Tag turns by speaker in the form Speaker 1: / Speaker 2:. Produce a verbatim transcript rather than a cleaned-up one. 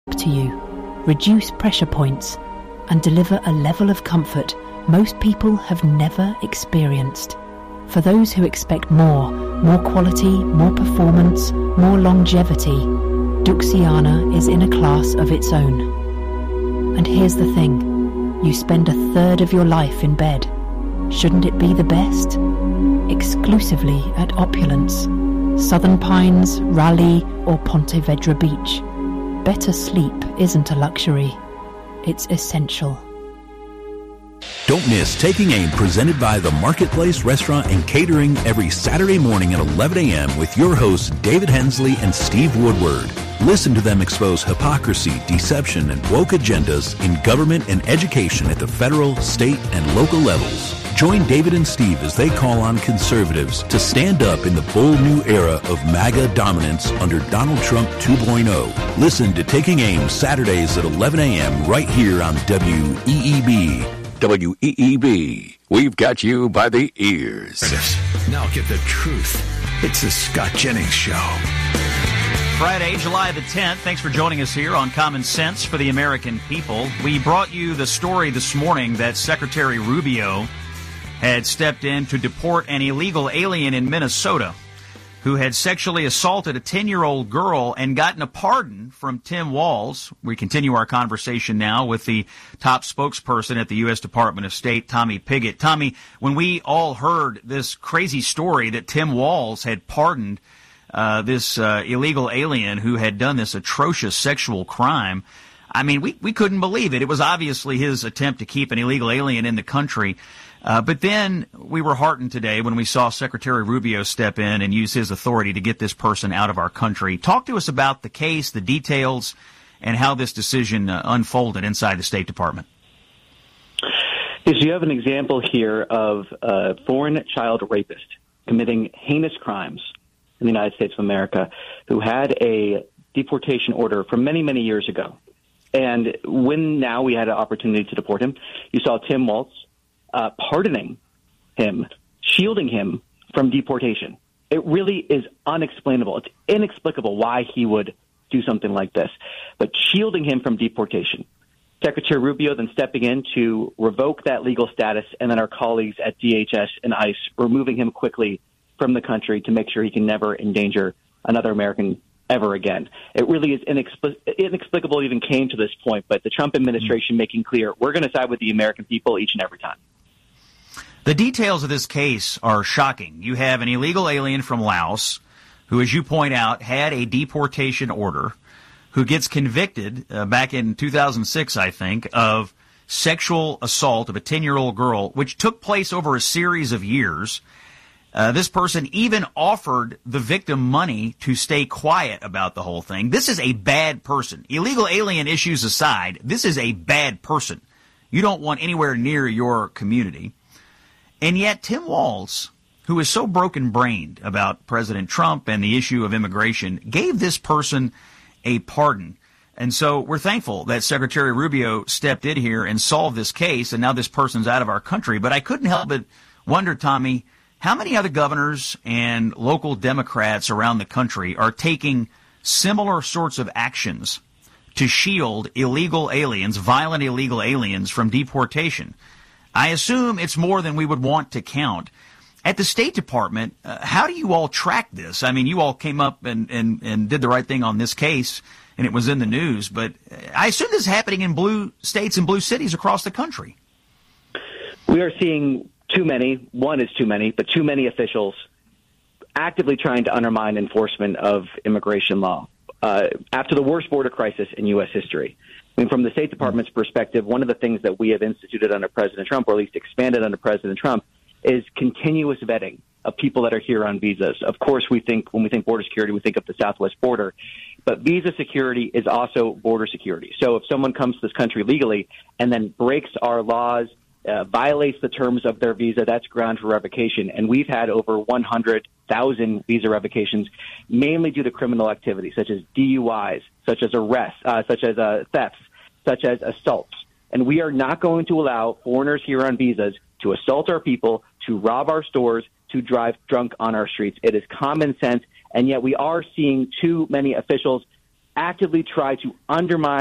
Speaker 1: to you, reduce pressure points, and deliver a level of comfort most people have never experienced. For those who expect more, more quality, more performance, more longevity, Duxiana is in a class of its own. And here's the thing, you spend a third of your life in bed. Shouldn't it be the best? Exclusively at Opulence, Southern Pines, Raleigh, or Ponte Vedra Beach. Better sleep isn't a luxury, it's essential.
Speaker 2: Don't miss Taking Aim, presented by the Marketplace Restaurant and Catering, every Saturday morning at eleven a.m. with your hosts David Hensley and Steve Woodward. Listen to them expose hypocrisy, deception, and woke agendas in government and education at the federal, state, and local levels. Join David and Steve as they call on conservatives to stand up in the bold new era of MAGA dominance under Donald Trump two point oh. Listen to Taking Aim Saturdays at eleven a.m. right here on W E E B.
Speaker 3: W E E B. We've got you by the ears.
Speaker 4: Now get the truth. It's the Scott Jennings Show.
Speaker 5: Friday, July the tenth. Thanks for joining us here on Common Sense for the American People. We brought you the story this morning that Secretary Rubio had stepped in to deport an illegal alien in Minnesota who had sexually assaulted a ten-year-old girl and gotten a pardon from Tim Walz. We continue our conversation now with the top spokesperson at the U S Department of State, Tommy Pigott. Tommy, when we all heard this crazy story that Tim Walz had pardoned uh, this uh, illegal alien who had done this atrocious sexual crime, I mean, we, we couldn't believe it. It was obviously his attempt to keep an illegal alien in the country. Uh, but then we were heartened today when we saw Secretary Rubio step in and use his authority to get this person out of our country. Talk to us about the case, the details, and how this decision uh, unfolded inside the State Department.
Speaker 6: Yes, you have an example here of a foreign child rapist committing heinous crimes in the United States of America who had a deportation order from many, many years ago. And when now we had an opportunity to deport him, you saw Tim Walz Uh, pardoning him, shielding him from deportation. It really is unexplainable. It's inexplicable why he would do something like this, but shielding him from deportation. Secretary Rubio then stepping in to revoke that legal status, and then our colleagues at D H S and ICE removing him quickly from the country to make sure he can never endanger another American ever again. It really is inexplic- inexplicable it even came to this point, but the Trump administration making clear we're going to side with the American people each and every time.
Speaker 5: The details of this case are shocking. You have an illegal alien from Laos who, as you point out, had a deportation order, who gets convicted uh, back in two thousand six, I think, of sexual assault of a ten-year-old girl, which took place over a series of years. Uh, this person even offered the victim money to stay quiet about the whole thing. This is a bad person. Illegal alien issues aside, this is a bad person. You don't want anywhere near your community. And yet Tim Walz, who is so broken-brained about President Trump and the issue of immigration, gave this person a pardon. And so we're thankful that Secretary Rubio stepped in here and solved this case, and now this person's out of our country. But I couldn't help but wonder, Tommy, how many other governors and local Democrats around the country are taking similar sorts of actions to shield illegal aliens, violent illegal aliens, from deportation? I assume it's more than we would want to count. At the State Department, uh, how do you all track this? I mean, you all came up and, and, and did the right thing on this case, and it was in the news, but I assume this is happening in blue states and blue cities across the country.
Speaker 6: We are seeing too many, one is too many, but too many officials actively trying to undermine enforcement of immigration law uh, after the worst border crisis in U S history. I mean, from the State Department's perspective, one of the things that we have instituted under President Trump, or at least expanded under President Trump, is continuous vetting of people that are here on visas. Of course, we think when we think border security, we think of the southwest border, but visa security is also border security. So if someone comes to this country legally and then breaks our laws, uh, violates the terms of their visa, that's ground for revocation. And we've had over one hundred thousand visa revocations, mainly due to criminal activity, such as D U Is, such as arrests, uh, such as uh, thefts, such as assaults. And we are not going to allow foreigners here on visas to assault our people, to rob our stores, to drive drunk on our streets. It is common sense, and yet we are seeing too many officials actively try to undermine